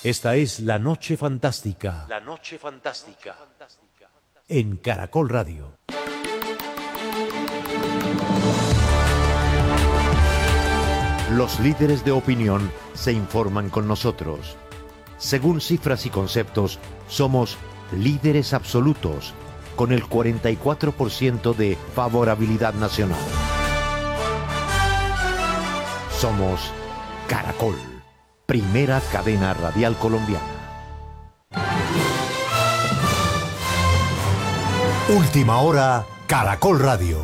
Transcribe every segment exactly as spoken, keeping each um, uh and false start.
Esta es La Noche Fantástica. La Noche Fantástica. En Caracol Radio. Los líderes de opinión se informan con nosotros. Según cifras y conceptos, somos líderes absolutos, con el cuarenta y cuatro por ciento de favorabilidad nacional. Somos Caracol, primera cadena radial colombiana. Última hora, Caracol Radio.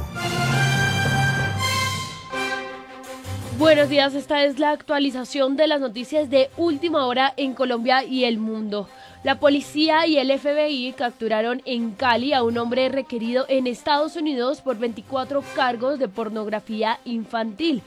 Buenos días, esta es la actualización de las noticias de última hora en Colombia y el mundo. La policía y el F B I capturaron en Cali a un hombre requerido en Estados Unidos por veinticuatro cargos de pornografía infantil.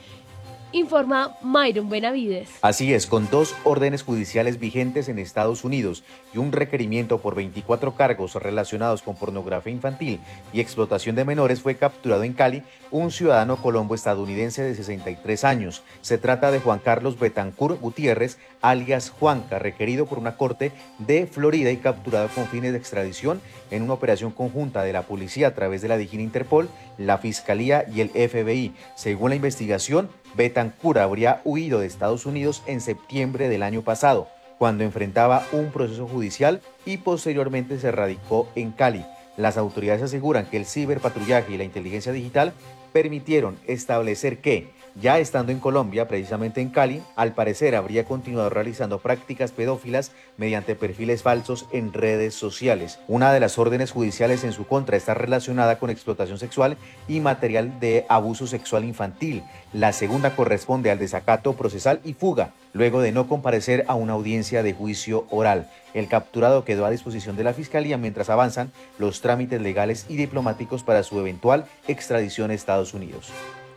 Informa Myron Benavides. Así es, con dos órdenes judiciales vigentes en Estados Unidos y un requerimiento por veinticuatro cargos relacionados con pornografía infantil y explotación de menores, fue capturado en Cali un ciudadano colombo-estadounidense de sesenta y tres años. Se trata de Juan Carlos Betancourt Gutiérrez, alias Juanca, requerido por una corte de Florida y capturado con fines de extradición en una operación conjunta de la policía a través de la DIJÍN Interpol, la Fiscalía y el F B I. Según la investigación, Betancourt habría huido de Estados Unidos en septiembre del año pasado, cuando enfrentaba un proceso judicial y posteriormente se radicó en Cali. Las autoridades aseguran que el ciberpatrullaje y la inteligencia digital permitieron establecer que, ya estando en Colombia, precisamente en Cali, al parecer habría continuado realizando prácticas pedófilas mediante perfiles falsos en redes sociales. Una de las órdenes judiciales en su contra está relacionada con explotación sexual y material de abuso sexual infantil. La segunda corresponde al desacato procesal y fuga, luego de no comparecer a una audiencia de juicio oral. El capturado quedó a disposición de la Fiscalía mientras avanzan los trámites legales y diplomáticos para su eventual extradición a Estados Unidos.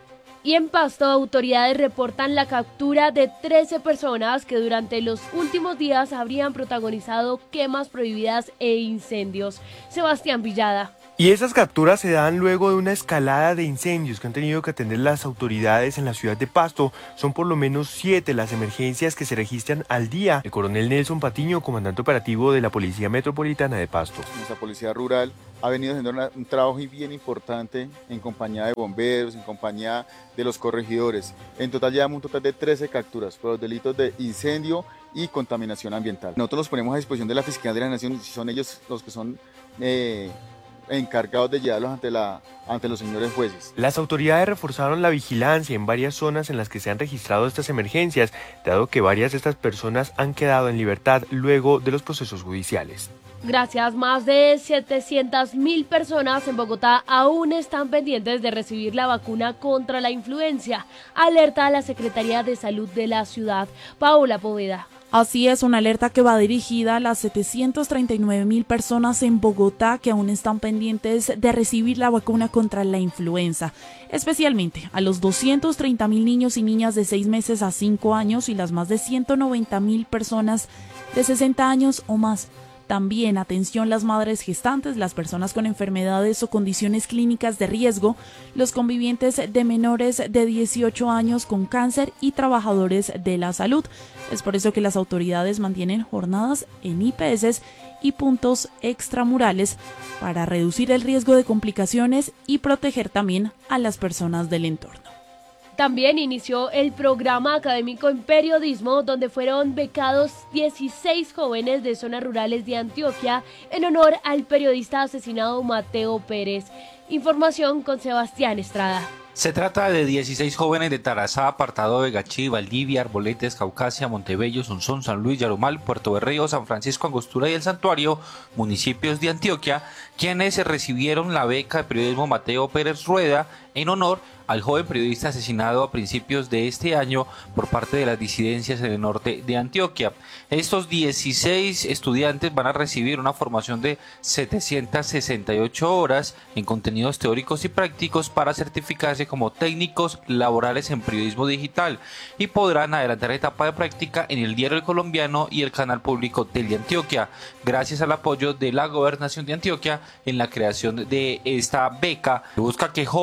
Y en Pasto, autoridades reportan la captura de trece personas que durante los últimos días habrían protagonizado quemas prohibidas e incendios. Sebastián Villada. Y esas capturas se dan luego de una escalada de incendios que han tenido que atender las autoridades en la ciudad de Pasto. Son por lo menos siete las emergencias que se registran al día. El coronel Nelson Patiño, comandante operativo de la Policía Metropolitana de Pasto. Nuestra Policía Rural ha venido haciendo una, un trabajo bien importante en compañía de bomberos, en compañía de los corregidores. En total llevamos un total de trece capturas por los delitos de incendio y contaminación ambiental. Nosotros los ponemos a disposición de la Fiscalía de la Nación, son ellos los que son eh, encargados de llevarlos ante, la, ante los señores jueces. Las autoridades reforzaron la vigilancia en varias zonas en las que se han registrado estas emergencias, dado que varias de estas personas han quedado en libertad luego de los procesos judiciales. Gracias, más de setecientas mil personas en Bogotá aún están pendientes de recibir la vacuna contra la influenza, alerta a la Secretaría de Salud de la ciudad. Paola Poveda. Así es, una alerta que va dirigida a las setecientas treinta y nueve mil personas en Bogotá que aún están pendientes de recibir la vacuna contra la influenza, especialmente a los doscientos treinta mil niños y niñas de seis meses a cinco años y las más de ciento noventa mil personas de sesenta años o más. También, atención, las madres gestantes, las personas con enfermedades o condiciones clínicas de riesgo, los convivientes de menores de dieciocho años con cáncer y trabajadores de la salud. Es por eso que las autoridades mantienen jornadas en I P S y puntos extramurales para reducir el riesgo de complicaciones y proteger también a las personas del entorno. También inició el programa académico en periodismo, donde fueron becados dieciséis jóvenes de zonas rurales de Antioquia en honor al periodista asesinado Mateo Pérez. Información con Sebastián Estrada. Se trata de dieciséis jóvenes de Tarazá, Apartado de Gachí, Valdivia, Arboletes, Caucasia, Montebello, Sonsón, San Luis, Yarumal, Puerto Berrío, San Francisco, Angostura y El Santuario, municipios de Antioquia, quienes recibieron la beca de periodismo Mateo Pérez Rueda en honor al joven periodista asesinado a principios de este año por parte de las disidencias en el norte de Antioquia. Estos dieciséis estudiantes van a recibir una formación de setecientas sesenta y ocho horas en contenidos teóricos y prácticos para certificarse como técnicos laborales en periodismo digital y podrán adelantar la etapa de práctica en el Diario El Colombiano y el canal público Teleantioquia, gracias al apoyo de la Gobernación de Antioquia en la creación de esta beca que busca que jóvenes de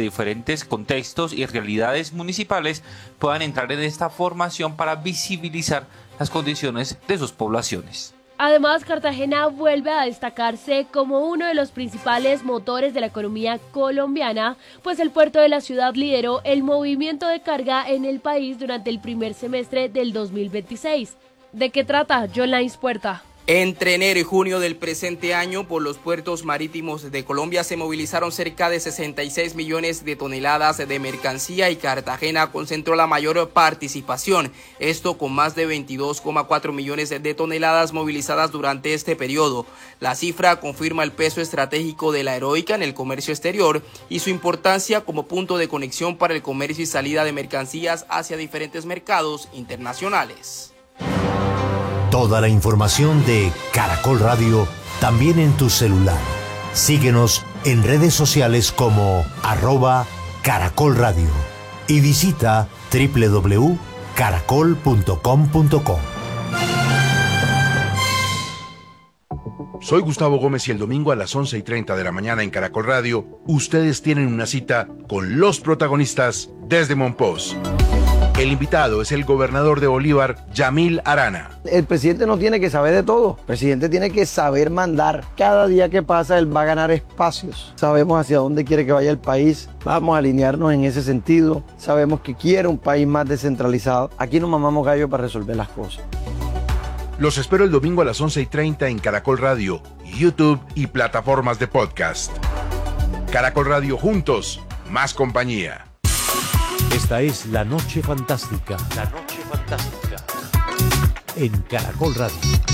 diferentes contextos y realidades municipales puedan entrar en esta formación para visibilizar las condiciones de sus poblaciones. Además, Cartagena vuelve a destacarse como uno de los principales motores de la economía colombiana, pues el puerto de la ciudad lideró el movimiento de carga en el país durante el primer semestre del dos mil veintiséis. ¿De qué trata, John Lines Puerta? Entre enero y junio del presente año, por los puertos marítimos de Colombia se movilizaron cerca de sesenta y seis millones de toneladas de mercancía y Cartagena concentró la mayor participación, esto con más de veintidós coma cuatro millones de toneladas movilizadas durante este periodo. La cifra confirma el peso estratégico de la Heroica en el comercio exterior y su importancia como punto de conexión para el comercio y salida de mercancías hacia diferentes mercados internacionales. Toda la información de Caracol Radio también en tu celular. Síguenos en redes sociales como arroba Caracol Radio y visita doble u doble u doble u punto caracol punto com punto co. Soy Gustavo Gómez y el domingo a las once y treinta de la mañana en Caracol Radio, ustedes tienen una cita con los protagonistas desde Monpós. El invitado es el gobernador de Bolívar, Yamil Arana. El presidente no tiene que saber de todo, el presidente tiene que saber mandar. Cada día que pasa él va a ganar espacios. Sabemos hacia dónde quiere que vaya el país, vamos a alinearnos en ese sentido. Sabemos que quiere un país más descentralizado. Aquí no mamamos gallo para resolver las cosas. Los espero el domingo a las once y treinta en Caracol Radio, YouTube y plataformas de podcast. Caracol Radio juntos, más compañía. Esta es La Noche Fantástica. La Noche Fantástica. En Caracol Radio.